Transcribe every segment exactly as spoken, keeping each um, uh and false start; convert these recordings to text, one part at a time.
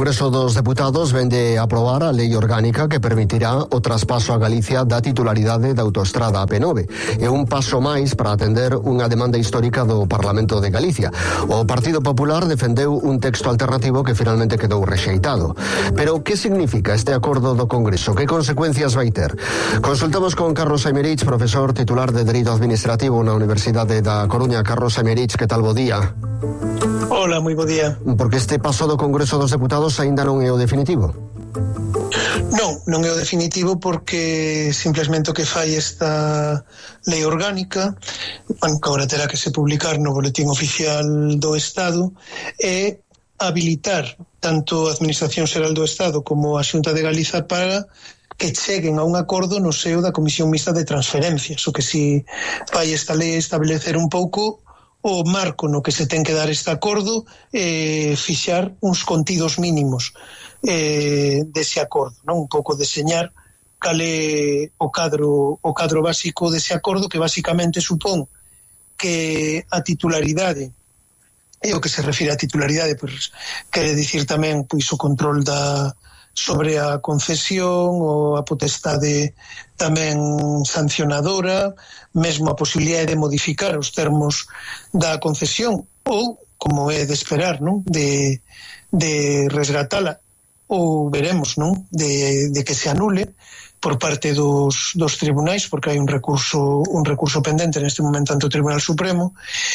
Congreso dos Deputados vende a aprobar a lei orgánica que permitirá o traspaso a Galicia da titularidade da autoestrada A P nove. É un paso máis para atender unha demanda histórica do Parlamento de Galicia. O Partido Popular defendeu un texto alternativo que finalmente quedou rexeitado. Pero que significa este acordo do Congreso? Que consecuencias vai ter? Consultamos con Carlos Aymerich, profesor titular de Dereito Administrativo na Universidade da Coruña. Carlos Aymerich, que tal, bo día? Hola, moi bo día. Porque este paso do Congreso dos Deputados aínda non é o definitivo? Non, non é o definitivo porque simplemente o que fai esta lei orgánica, bueno, que agora terá que se publicar no Boletín Oficial do Estado, é habilitar tanto a Administración Xeral do Estado como a Xunta de Galiza para que cheguen a un acordo no seo da Comisión Mixta de Transferencias, o que si vai esta lei establecer un pouco o marco no que se ten que dar este acordo, eh, fixar uns contidos mínimos eh, dese acordo, non? Un pouco deseñar cal é o cadro, o cadro básico dese acordo, que basicamente supón que a titularidade, e o que se refire a titularidade, pois, quere dicir tamén pois, o control da sobre a concesión ou a potestade tamén sancionadora, mesmo a posibilidade de modificar os termos da concesión ou, como é de esperar, non? de, de resgatala ou veremos, non? De, de que se anule por parte dos, dos tribunais, porque hai un recurso un recurso pendente neste momento ante o Tribunal Supremo,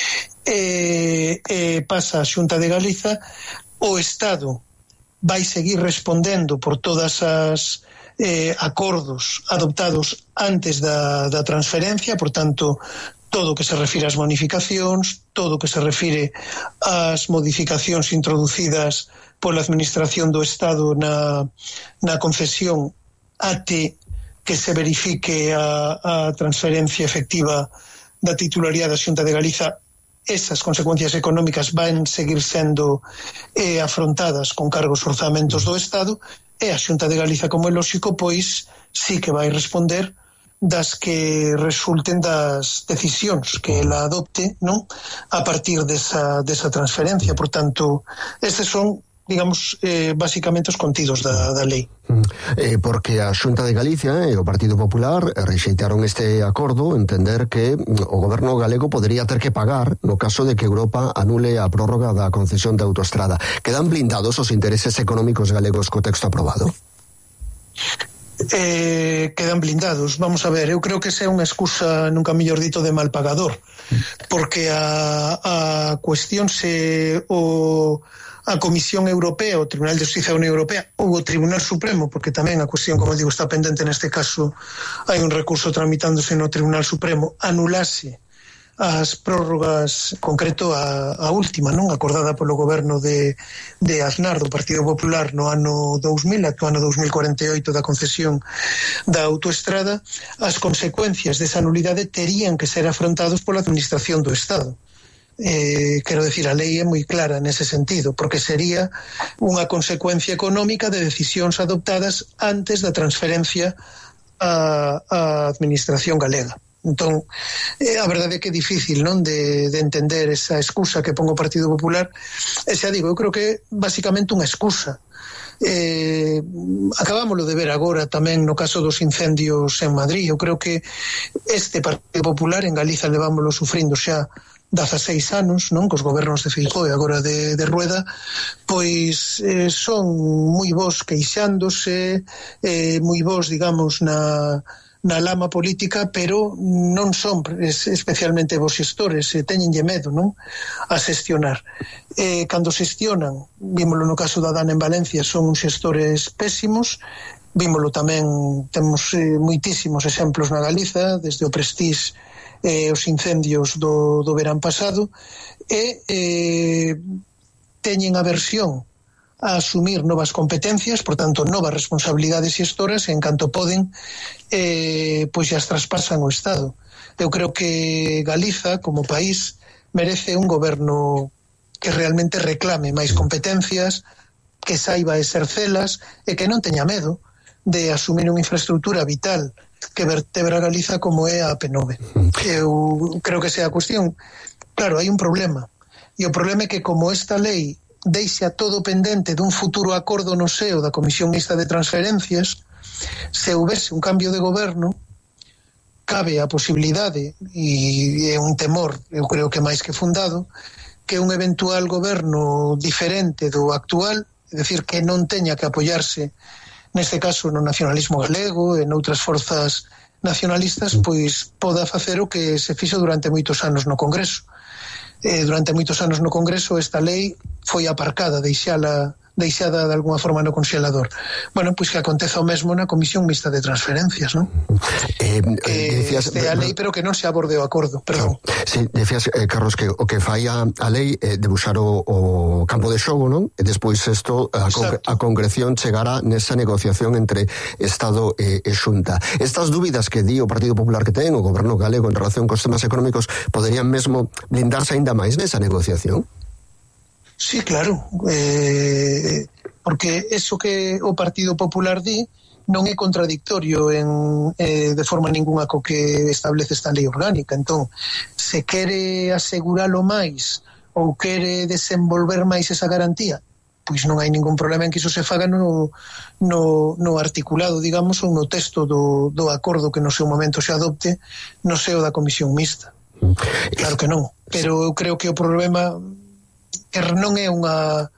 e, e pasa a Xunta de Galiza. O Estado vai seguir respondendo por todas as eh, acordos adoptados antes da, da transferencia, por tanto, todo o que se refire ás bonificacións, todo o que se refire ás modificacións introducidas pola Administración do Estado na, na concesión até que se verifique a, a transferencia efectiva da titularidade da Xunta de Galiza. Esas consecuencias económicas van seguir sendo eh, afrontadas con cargos orzamentos do Estado, e a Xunta de Galiza, como é lóxico, pois sí que vai responder das que resulten das decisións que ela adopte, non? A partir desa, desa transferencia. Por tanto, estes son, digamos, eh, basicamente os contidos da, da lei. Eh, porque a Xunta de Galicia e o Partido Popular rexeitaron este acordo, entender que o goberno galego podería ter que pagar no caso de que Europa anule a prórroga da concesión da autoestrada. Quedan blindados os intereses económicos galegos co texto aprobado? Eh, quedan blindados. Vamos a ver, eu creo que esa é unha excusa, nunca mellor dito, de mal pagador, porque a, a cuestión se o a Comisión Europea, o Tribunal de Justicia da Unión Europea ou o Tribunal Supremo, porque tamén a cuestión, como digo, está pendente neste caso, hai un recurso tramitándose no Tribunal Supremo, anulase as prórrogas, concreto a, a última, non acordada polo goberno de, de Aznar, do Partido Popular, no ano dous mil, ato ano dous mil cuarenta e oito da concesión da autoestrada. As consecuencias desa nulidade terían que ser afrontados pola Administración do Estado. Eh, quero decir, a lei é moi clara nese sentido, porque sería unha consecuencia económica de decisións adoptadas antes da transferencia á, á Administración galega. Entón, eh, a verdade é que é difícil, non, de, de entender esa excusa que pon o Partido Popular. E xa digo, eu creo que é basicamente unha excusa. Eh, acabámoslo de ver agora tamén no caso dos incendios en Madrid. Eu creo que este Partido Popular en Galiza levámoslo sufrindo xa dezaseis anos, non, cos gobernos de Feijóo e agora de, de Rueda, pois eh, son moi bons queixándose, eh, moi bons, digamos, na, na lama política, pero non son especialmente bons xestores, e teñenlle medo, non, a xestionar. Eh, cando xestionan, vímolo no caso da Dana en Valencia, son uns xestores pésimos. Vímolo tamén, temos eh, moitísimos exemplos na Galiza, desde o Prestige, eh, os incendios do, do verán pasado, e eh, teñen aversión a asumir novas competencias, por tanto, novas responsabilidades xestoras, e en canto poden, eh, pois as traspasan ao Estado. Eu creo que Galiza, como país, merece un goberno que realmente reclame máis competencias, que saiba exercelas e que non teña medo de asumir unha infraestructura vital que vertebra Galiza como é a A P nove. Eu creo que esa é a cuestión. Claro, hai un problema, e o problema é que como esta lei deixa todo pendente dun futuro acordo no seo da Comisión Mixta de Transferencias. Se houvese un cambio de goberno, cabe a posibilidade, e é un temor, eu creo que máis que fundado, que un eventual goberno diferente do actual, é dicir, que non teña que apoiarse neste caso no nacionalismo galego e noutras forzas nacionalistas, pois poda facer o que se fixo durante moitos anos no Congreso. Eh, durante moitos anos no Congreso esta lei foi aparcada, deixala deixada de alguna forma no congelador. Bueno, pois que aconteza o mesmo na Comisión Mixta de Transferencias, non? Eh, que decías, este a lei, pero que non se aborde o acordo, perdón. Claro. Sí, decías, eh, Carlos, que o que fai a, a lei é eh, debuxar o, o campo de xogo, non? E despois isto, a, con, a concreción chegará nesa negociación entre Estado e, e Xunta. Estas dúbidas que di o Partido Popular que ten o goberno galego en relación cos temas económicos poderían mesmo blindarse aínda máis nesa negociación? Sí, claro, eh, porque eso que o Partido Popular di non é contradictorio en, eh, de forma ninguna co que establece esta lei orgánica. Entón, se quere aseguralo máis ou quere desenvolver máis esa garantía, pois non hai ningún problema en que iso se faga no, no, no articulado, digamos, ou no texto do, do acordo que no seu momento se adopte no seo da Comisión Mixta. Claro que non, pero eu creo que o problema que non é unha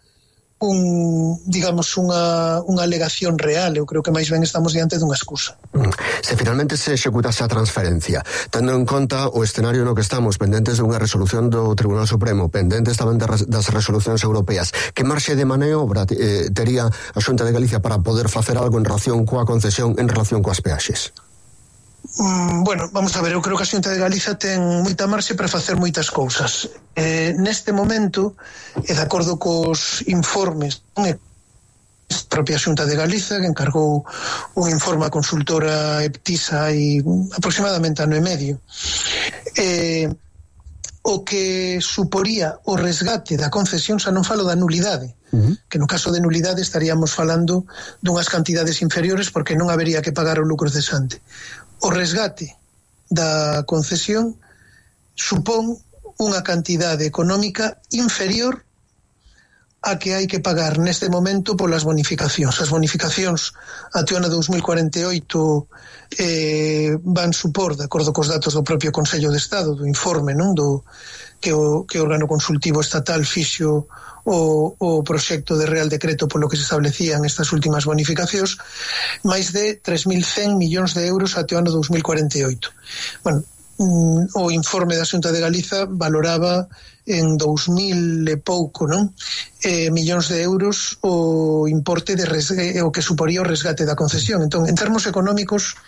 un, digamos, unha, unha alegación real. Eu creo que máis ben estamos diante dunha excusa. Se finalmente se executase a transferencia, tendo en conta o escenario no que estamos, pendentes dunha resolución do Tribunal Supremo, pendentes tamén das resolucións europeas, que marxe de maniobra eh, tería a Xunta de Galicia para poder facer algo en relación coa concesión, en relación coas peaxes? Mm, bueno, vamos a ver, eu creo que a Xunta de Galiza ten moita marxe para facer moitas cousas. Eh, neste momento, e de acordo cos informes, a propia Xunta de Galiza, que encargou un informe a consultora Eptisa hai aproximadamente ano e medio, eh, o que suporía o resgate da concesión, xa non falo da nulidade, uh-huh. que no caso de nulidade estaríamos falando dunhas cantidades inferiores porque non habería que pagar o lucro cesante. O resgate da concesión supón unha cantidade económica inferior a que hai que pagar neste momento polas bonificacións. As bonificacións até o ano dos mil cuarenta e oito eh, van supor, de acordo cos datos do propio Consello de Estado, do informe, non, do que o, que o órgano consultivo estatal fixo o, o proxecto de Real Decreto polo que se establecían estas últimas bonificacións, máis de tres mil cen millóns de euros até o ano dos mil cuarenta e oito. Bueno, o informe da Xunta de Galiza valoraba en dous mil e pouco, non? Eh, millóns de euros o importe de resgate, o que suporía o resgate da concesión. Entón, en termos económicos,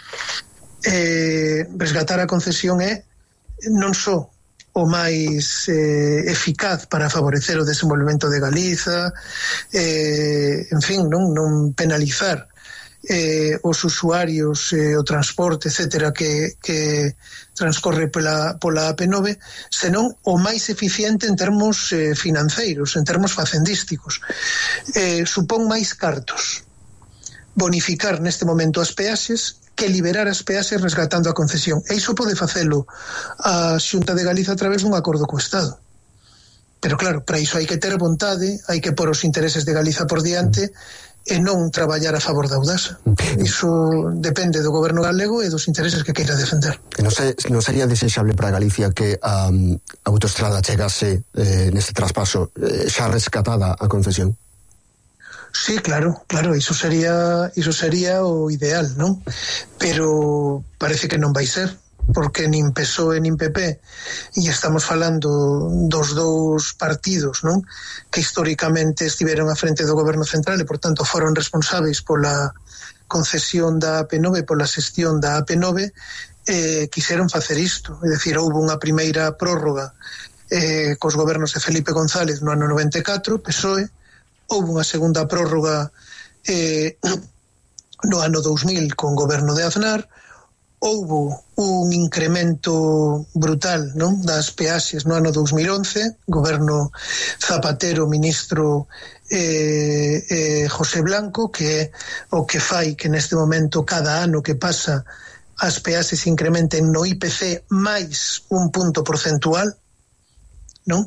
eh, resgatar a concesión é non só o máis eh, eficaz para favorecer o desenvolvemento de Galiza, eh, en fin, non, non penalizar eh, os usuarios, eh, o transporte, etcétera, que, que transcorre pola, pola A P nove, senón o máis eficiente en termos eh, financeiros, en termos facendísticos. Eh, supón máis cartos bonificar neste momento as peaxes que liberar as peaxes resgatando a concesión. E iso pode facelo a Xunta de Galiza a través dun acordo co Estado. Pero claro, para iso hai que ter vontade, hai que pôr os intereses de Galiza por diante e non traballar a favor da Audasa. Iso depende do goberno galego e dos intereses que queira defender. Non, se, non sería desexable para Galicia que a um, autoestrada chegase eh, neste traspaso eh, xa rescatada a concesión? Sí, claro, claro, iso sería iso sería o ideal, non? Pero parece que non vai ser, porque nin P S O E nin P P, e estamos falando dos dous partidos, non? Que históricamente estiveron a frente do goberno central e, por tanto, foron responsáveis pola concesión da A P nove, pola xestión da A P nove, eh, quixeron facer isto. É dicir, houve unha primeira prórroga eh, cos gobernos de Felipe González no ano noventa e catro, P S O E, houve unha segunda prórroga eh, no ano dous mil con goberno de Aznar, houve un incremento brutal, non, das peaxes no ano dous mil once, goberno Zapatero, ministro eh, eh, José Blanco, que é o que fai que neste momento cada ano que pasa as peaxes incrementen no I P C máis un punto porcentual, non?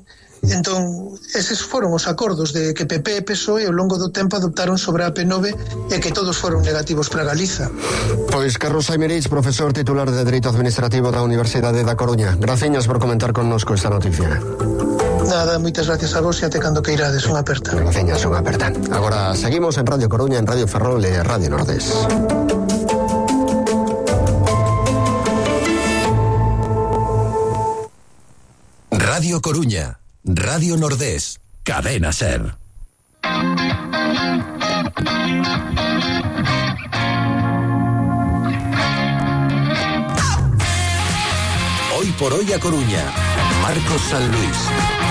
Entón, eses foron os acordos de que P P e P S O E ao longo do tempo adoptaron sobre a P nove e que todos foron negativos para Galiza. Pois Carlos Aymerich, profesor titular de Dereito Administrativo da Universidade da Coruña. Graciñas por comentar connosco esta noticia. Nada, moitas gracias a vos e até cando que irades, unha aperta. Graciñas, unha aperta. Agora seguimos en Radio Coruña, en Radio Ferrol e Radio Nordés. Radio Coruña, Radio Nordés, Cadena Ser. Hoy por hoy a Coruña, Marcos San Luis.